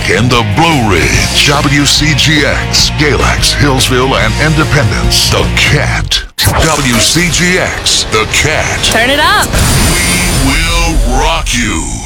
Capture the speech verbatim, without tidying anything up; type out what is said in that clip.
in the Blue Ridge. W C G X, Galax, Hillsville, and Independence. The Cat. W C G X, The Cat. Turn it up. We will rock you.